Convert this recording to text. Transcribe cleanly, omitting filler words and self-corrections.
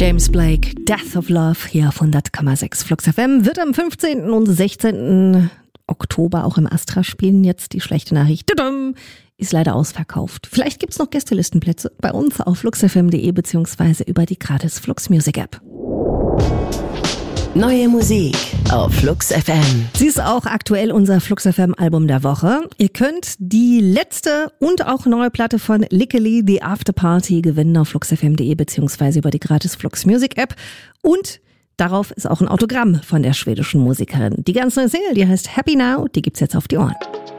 James Blake, Death of Love, hier auf 100,6 Flux FM, wird am 15. und 16. Oktober auch im Astra spielen. Jetzt die schlechte Nachricht, ist leider ausverkauft. Vielleicht gibt's noch Gästelistenplätze bei uns auf fluxfm.de beziehungsweise über die gratis Flux Music App. Neue Musik auf Flux FM. Sie ist auch aktuell unser Flux FM Album der Woche. Ihr könnt die letzte und auch neue Platte von Lickily, The After Party, gewinnen auf fluxfm.de beziehungsweise über die gratis Flux Music App. Und darauf ist auch ein Autogramm von der schwedischen Musikerin. Die ganz neue Single, die heißt Happy Now, die gibt's jetzt auf die Ohren.